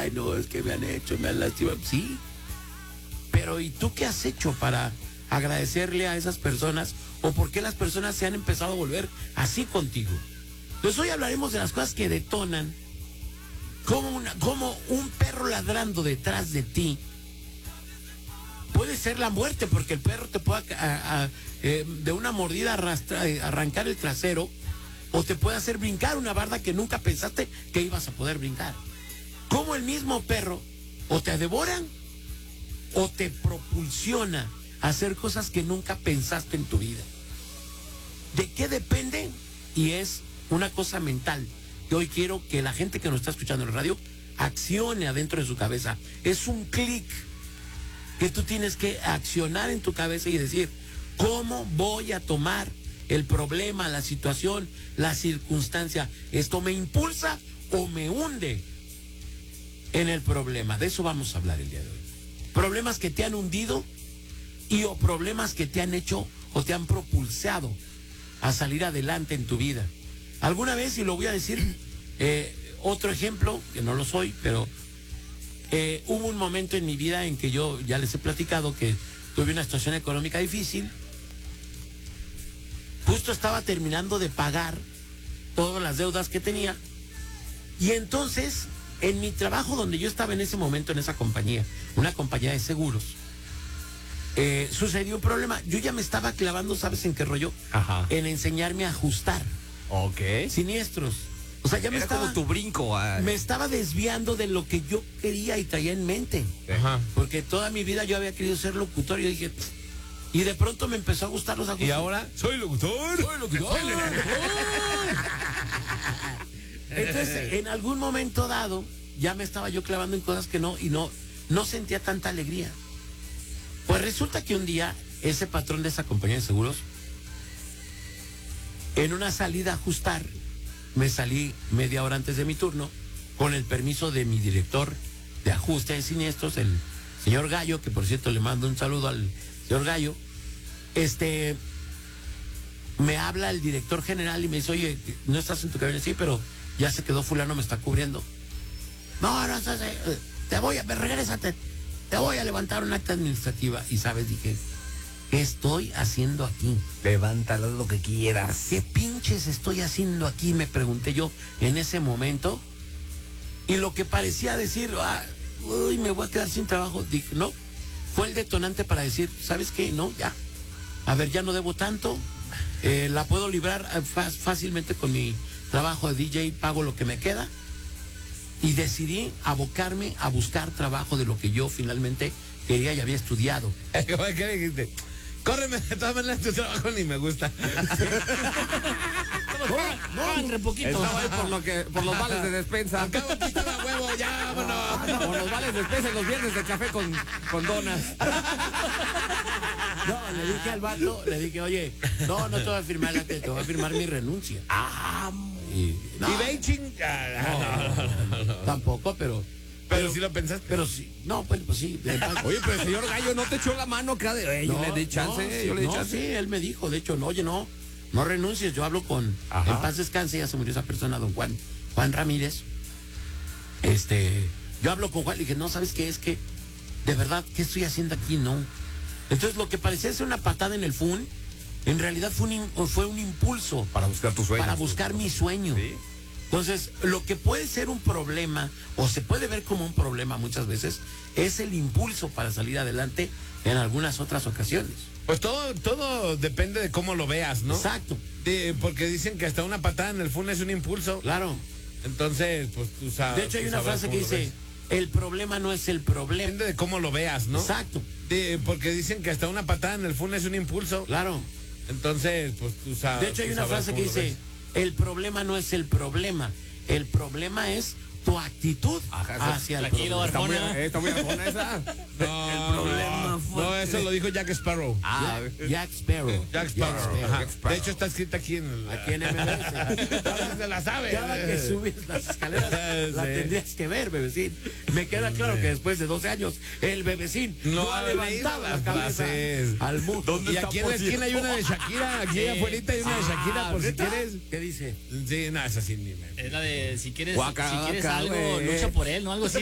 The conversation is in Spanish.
ay, no, es que me han hecho, me han lastimado. Sí, pero ¿y tú qué has hecho para agradecerle a esas personas? ¿O por qué las personas se han empezado a volver así contigo? Entonces hoy hablaremos de las cosas que detonan como un perro ladrando detrás de ti. Puede ser la muerte, porque el perro te puede de una mordida arrancar el trasero, o te puede hacer brincar una barda que nunca pensaste que ibas a poder brincar. Como el mismo perro o te devoran o te propulsiona a hacer cosas que nunca pensaste en tu vida. ¿De qué depende? Y es una cosa mental que hoy quiero que la gente que nos está escuchando en la radio accione adentro de su cabeza. Es un clic que tú tienes que accionar en tu cabeza y decir, ¿cómo voy a tomar el problema, la situación, la circunstancia? ¿Esto me impulsa o me hunde en el problema? De eso vamos a hablar el día de hoy. Problemas que te han hundido o problemas que te han hecho o te han propulsado a salir adelante en tu vida. Alguna vez, y lo voy a decir, otro ejemplo, que no lo soy, pero hubo un momento en mi vida en que yo ya les he platicado que tuve una situación económica difícil. Justo estaba terminando de pagar todas las deudas que tenía. Y entonces, en mi trabajo donde yo estaba en ese momento, en esa compañía, una compañía de seguros, sucedió un problema. Yo ya me estaba clavando, ¿sabes en qué rollo? Ajá. En enseñarme a ajustar. Ok. Siniestros. O sea, ya me Era estaba... como tu brinco. Me estaba desviando de lo que yo quería y traía en mente. Ajá. Porque toda mi vida yo había querido ser locutor y yo dije... Y de pronto me empezó a gustar los ajustes. ¿Y ahora? Soy locutor. ¡Soy locutor! Entonces, en algún momento dado, ya me estaba yo clavando en cosas que no sentía tanta alegría. Pues resulta que un día, ese patrón de esa compañía de seguros, en una salida a ajustar, me salí media hora antes de mi turno, con el permiso de mi director de ajuste de siniestros, el señor Gallo, que por cierto le mando un saludo al señor Gallo. Me habla el director general y me dice, oye, ¿no estás en tu cabina? Sí, pero ya se quedó fulano, me está cubriendo. No, regrésate, te voy a levantar un acta administrativa. Y sabes, dije, ¿qué estoy haciendo aquí? Levántalo lo que quieras. ¿Qué pinches estoy haciendo aquí? Me pregunté yo en ese momento. Y lo que parecía decir, uy, me voy a quedar sin trabajo, dije, no. Fue el detonante para decir, ¿sabes qué? No, ya. A ver, ya no debo tanto. La puedo librar fácilmente con mi trabajo de DJ, pago lo que me queda. Y decidí abocarme a buscar trabajo de lo que yo finalmente quería y había estudiado. ¿Qué dijiste? Córreme, de todas maneras tu trabajo ni me gusta. No, entre poquito. Estaba ahí por los vales de despensa. Acabo aquí estaba huevo, ya, vámonos. Por los vales de despensa y los viernes de café con donas. No, le dije al vato, le dije, oye, no te voy a firmar te voy a firmar mi renuncia. ¿Y Beijing? No, tampoco, pero sí lo pensaste. Pero sí, no, pues sí. Oye, pero el señor Gallo no te echó la mano acá de, yo le di chance, yo le di chance. Sí, él me dijo, de hecho, no, oye, no renuncies, yo hablo con, ajá, en paz descanse, ya se murió esa persona, don Juan Ramírez. Yo hablo con Juan y dije, no, ¿sabes qué? Es que, de verdad, ¿qué estoy haciendo aquí? No. Entonces, lo que parecía ser una patada en el fun, en realidad fue un impulso. Para buscar tu sueño. Para buscar mi sueño. ¿Sí? Entonces, lo que puede ser un problema, o se puede ver como un problema muchas veces, es el impulso para salir adelante en algunas otras ocasiones. Pues todo depende de cómo lo veas, ¿no? Exacto. Porque dicen que hasta una patada en el fun es un impulso. Claro. Entonces, pues tú sabes. De hecho, hay una frase que dice, el problema no es el problema. Depende de cómo lo veas, ¿no? Exacto. Porque dicen que hasta una patada en el fun es un impulso. Claro. Entonces, pues tú sabes. De hecho, hay una frase que dice, el problema no es el problema es tu actitud hacia el problema. Está muy arjona esa. No, eso lo dijo Jack Sparrow. Jack Sparrow. Jack Sparrow. Ajá. De hecho, está escrita aquí en MBS. Ahora se la sabe. Cada que subes las escaleras, la tendrías que ver, bebecín. Me queda claro que después de 12 años, el bebecín no ha levantado la cabeza al mundo. Y aquí en la esquina hay una de Shakira. Aquí afuera hay una de Shakira, por si quieres. ¿Qué dice? Sí, no, es así ni me. Es la de si quieres Guaca, algo, lucha por él, ¿no? Algo así.